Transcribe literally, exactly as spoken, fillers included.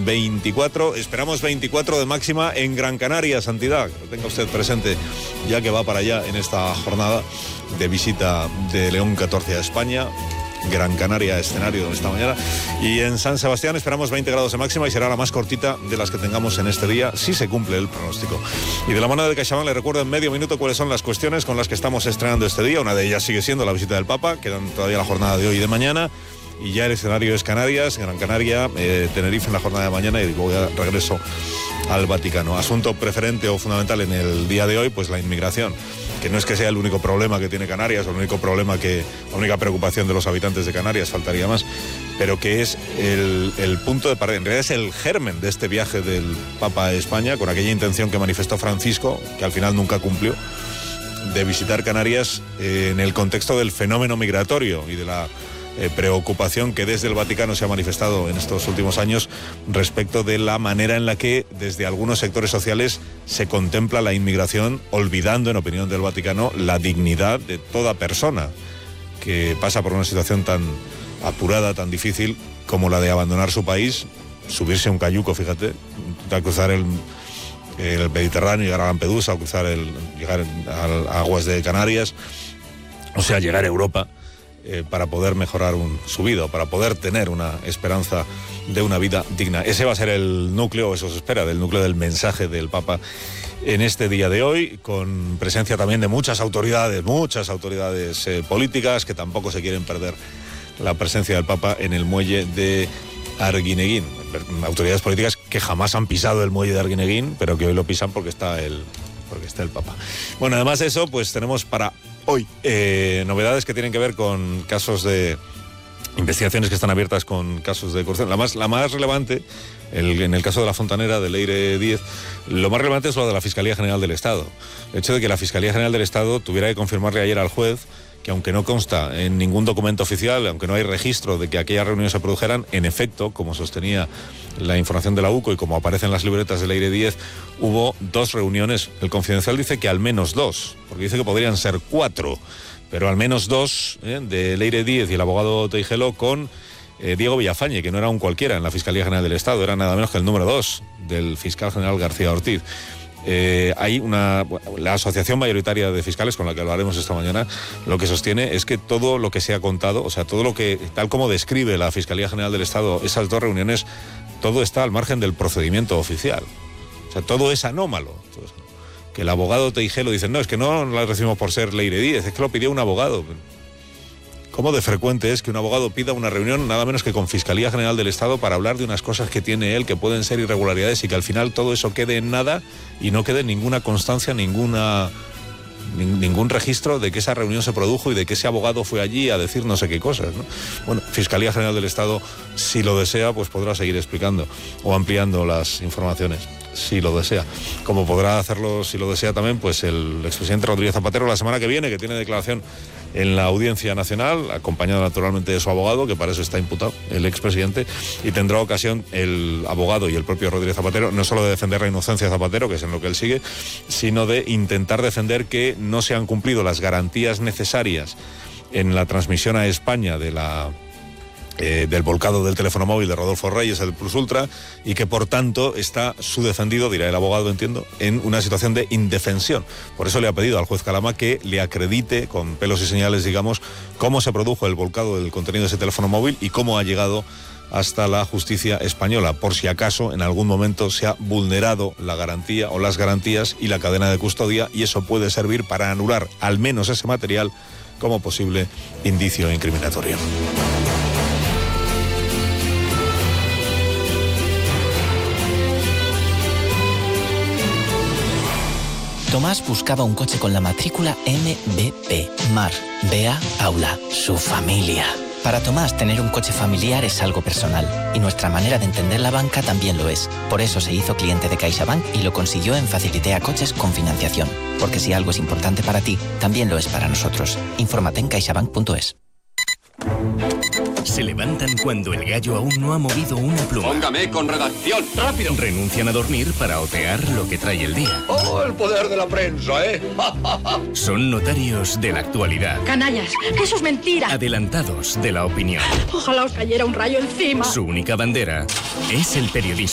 veinticuatro, esperamos veinticuatro de máxima en Gran Canaria, Santidad. Lo tenga usted presente, ya que va para allá en esta jornada de visita de León catorce a España. Gran Canaria, escenario esta mañana. Y en San Sebastián esperamos veinte grados de máxima y será la más cortita de las que tengamos en este día, si se cumple el pronóstico. Y de la mano de CaixaBank le recuerdo en medio minuto cuáles son las cuestiones con las que estamos estrenando este día. Una de ellas sigue siendo la visita del Papa, quedan todavía la jornada de hoy y de mañana. Y ya el escenario es Canarias, Gran Canaria, eh, Tenerife en la jornada de mañana y luego ya regreso al Vaticano. Asunto preferente o fundamental en el día de hoy, pues la inmigración, que no es que sea el único problema que tiene Canarias, o el único problema que, la única preocupación de los habitantes de Canarias, faltaría más, pero que es el, el punto de partida, en realidad es el germen de este viaje del Papa a España, con aquella intención que manifestó Francisco, que al final nunca cumplió, de visitar Canarias eh, en el contexto del fenómeno migratorio y de la Eh, preocupación que desde el Vaticano se ha manifestado en estos últimos años respecto de la manera en la que desde algunos sectores sociales se contempla la inmigración, olvidando, en opinión del Vaticano, la dignidad de toda persona que pasa por una situación tan apurada, tan difícil como la de abandonar su país, subirse a un cayuco, fíjate, a cruzar el, el Mediterráneo, llegar a Lampedusa, o cruzar el, llegar a aguas de Canarias, o sea, llegar a Europa. Eh, para poder mejorar un, su vida, para poder tener una esperanza de una vida digna. Ese va a ser el núcleo, eso se espera, del núcleo del mensaje del Papa en este día de hoy, con presencia también de muchas autoridades, muchas autoridades eh, políticas que tampoco se quieren perder la presencia del Papa en el muelle de Arguineguín. Autoridades políticas que jamás han pisado el muelle de Arguineguín, pero que hoy lo pisan porque está el, porque está el Papa. Bueno, además de eso, pues tenemos para hoy eh, novedades que tienen que ver con casos de investigaciones que están abiertas con casos de corrupción. La más, la más relevante, el, en el caso de la fontanera de Leire diez, lo más relevante es lo de la Fiscalía General del Estado. El hecho de que la Fiscalía General del Estado tuviera que confirmarle ayer al juez que, aunque no consta en ningún documento oficial, aunque no hay registro de que aquellas reuniones se produjeran, en efecto, como sostenía la información de la U C O y como aparece en las libretas de Leire diez, hubo dos reuniones. El Confidencial dice que al menos dos, porque dice que podrían ser cuatro, pero al menos dos, ¿eh? de Leire diez y el abogado Teijelo con eh, Diego Villafañe, que no era un cualquiera en la Fiscalía General del Estado, era nada menos que el número dos del fiscal general García Ortiz. Eh, hay una, la asociación mayoritaria de fiscales, con la que hablaremos esta mañana, lo que sostiene es que todo lo que se ha contado, o sea, todo lo que, tal como describe la Fiscalía General del Estado esas dos reuniones, todo está al margen del procedimiento oficial. O sea, todo es anómalo. Que el abogado Teijelo dice, no, es que no la recibimos por ser Leire diez, es que lo pidió un abogado. ¿Cómo de frecuente es que un abogado pida una reunión nada menos que con Fiscalía General del Estado para hablar de unas cosas que tiene él que pueden ser irregularidades y que al final todo eso quede en nada y no quede ninguna constancia, ninguna ni, ningún registro de que esa reunión se produjo y de que ese abogado fue allí a decir no sé qué cosas, ¿no? Bueno, Fiscalía General del Estado, si lo desea, pues podrá seguir explicando o ampliando las informaciones, si lo desea. Como podrá hacerlo, si lo desea también, pues el expresidente Rodríguez Zapatero la semana que viene, que tiene declaración en la Audiencia Nacional, acompañado naturalmente de su abogado, que para eso está imputado, el expresidente, y tendrá ocasión el abogado y el propio Rodríguez Zapatero, no solo de defender la inocencia de Zapatero, que es en lo que él sigue, sino de intentar defender que no se han cumplido las garantías necesarias en la transmisión a España de la... Eh, del volcado del teléfono móvil de Rodolfo Reyes, el Plus Ultra, y que por tanto está su defendido, dirá el abogado, entiendo, en una situación de indefensión. Por eso le ha pedido al juez Calama que le acredite con pelos y señales, digamos, cómo se produjo el volcado del contenido de ese teléfono móvil y cómo ha llegado hasta la justicia española, por si acaso en algún momento se ha vulnerado la garantía o las garantías y la cadena de custodia, y eso puede servir para anular al menos ese material como posible indicio incriminatorio. Tomás buscaba un coche con la matrícula M B P, Mar, Bea, Paula, su familia. Para Tomás, tener un coche familiar es algo personal, y nuestra manera de entender la banca también lo es. Por eso se hizo cliente de CaixaBank y lo consiguió en Facilitea Coches con financiación. Porque si algo es importante para ti, también lo es para nosotros. Infórmate en caixabank punto es. Se levantan cuando el gallo aún no ha movido una pluma. Póngame con redacción, rápido. Renuncian a dormir para otear lo que trae el día. ¡Oh, el poder de la prensa, eh! Son notarios de la actualidad. Canallas, eso es mentira. Adelantados de la opinión. Ojalá os cayera un rayo encima. Su única bandera es el periodismo.